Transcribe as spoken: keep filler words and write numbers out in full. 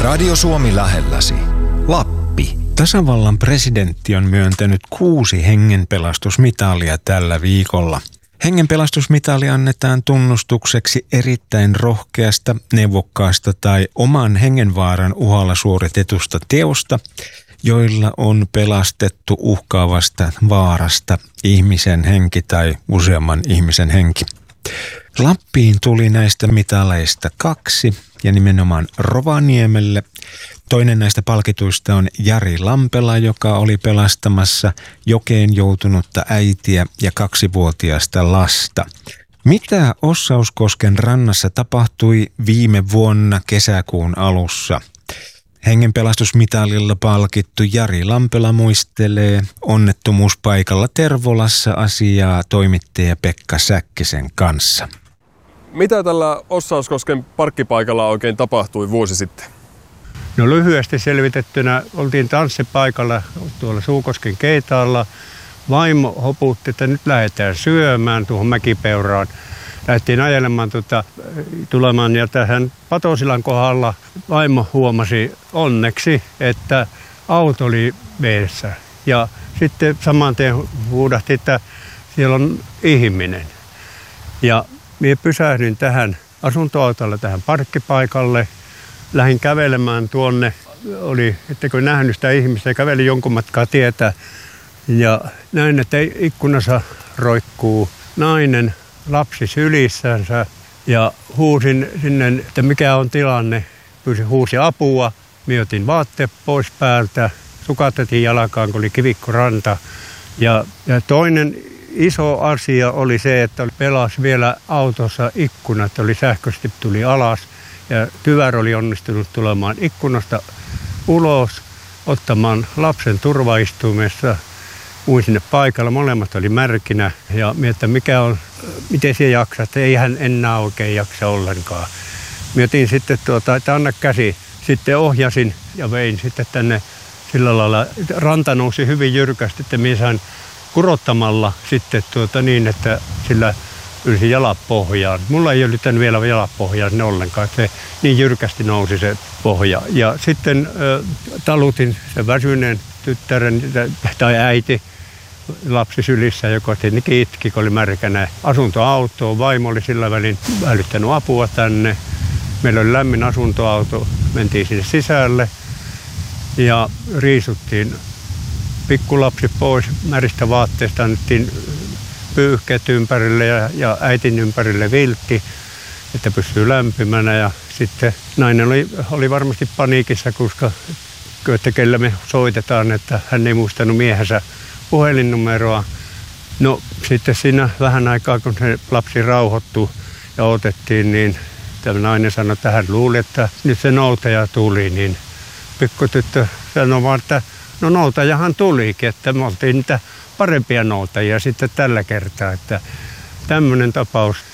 Radio Suomi lähelläsi. Lappi. Tasavallan presidentti on myöntänyt kuusi hengenpelastusmitalia tällä viikolla. Hengenpelastusmitali annetaan tunnustukseksi erittäin rohkeasta, neuvokkaasta tai oman hengenvaaran uhalla suoritetusta teosta, joilla on pelastettu uhkaavasta vaarasta ihmisen henki tai useamman ihmisen henki. Lappiin tuli näistä mitaleista kaksi ja nimenomaan Rovaniemelle. Toinen näistä palkituista on Jari Lampela, joka oli pelastamassa jokeen joutunutta äitiä ja kaksivuotiaasta lasta. Mitä Ossauskosken rannassa tapahtui viime vuonna kesäkuun alussa? Hengenpelastusmitalilla palkittu Jari Lampela muistelee onnettomuuspaikalla Tervolassa asiaa toimittaja Pekka Säkkisen kanssa. Mitä tällä Ossauskosken parkkipaikalla oikein tapahtui vuosi sitten? No lyhyesti selvitettynä oltiin tanssipaikalla tuolla Suukosken keitaalla. Vaimo hoputti, että nyt lähdetään syömään tuohon Mäkipeuraan. Lähdettiin ajelemaan tuota, tulemaan ja tähän Patosilan kohdalla vaimo huomasi onneksi, että auto oli veessä. Ja sitten saman tien huudahti, että siellä on ihminen. Ja minä pysähdyin tähän asuntoautolla tähän parkkipaikalle. Lähdin kävelemään tuonne. Oli, ettekö nähnyt sitä ihmistä, käveli jonkun matkaa tietä. Ja näin, että ikkunassa roikkuu nainen, lapsi sylissänsä. Ja huusin sinne, että mikä on tilanne. Pyysin huusi apua. Minä otin vaatteet pois päältä. Sukatettiin jalkaan, kun oli kivikkoranta. Ja, ja toinen iso asia oli se, että pelasi vielä autossa ikkunat. Oli sähköisesti tuli alas. Ja tyvär oli onnistunut tulemaan ikkunasta ulos, ottamaan lapsen turvaistuimessa. Uin sinne paikalla, molemmat oli märkinä ja mietin, mikä on, miten se jaksaa, että ei hän enää oikein jaksa ollenkaan. Mietin sitten, tuota, että anna käsi. Sitten ohjasin ja vein sitten tänne sillä lailla. Ranta nousi hyvin jyrkästi, että minä sain kurottamalla sitten tuota niin, että sillä ylsi jalat pohjaan. Mulla ei ollut tämän vielä jalat pohjaan sinne ollenkaan, että se niin jyrkästi nousi se pohja. Ja sitten äh, talutin sen väsyneen tyttären tai äiti, lapsi sylissä, joka tietenkin itki, kun oli märkänä asuntoautoon. Vaimo oli sillä välin välittänyt apua tänne. Meillä oli lämmin asuntoauto, mentiin sinne sisälle ja riisuttiin pikkulapsi pois märistä vaatteesta, annettiin pyyhkeet ympärille ja, ja äitin ympärille viltti, että pysyy lämpimänä. Ja sitten nainen oli, oli varmasti paniikissa, koska että kellä me soitetaan, että hän ei muistanut miehensä puhelinnumeroa. No sitten siinä vähän aikaa, kun se lapsi rauhoittui ja otettiin, niin tämä nainen sanoi, että hän luuli, että nyt se noutaja tuli. Niin pikkutyttö sanoi vaan, että no noutajahan tulikin, että me oltiin niitä parempia noutajia sitten tällä kertaa, että tämmöinen tapaus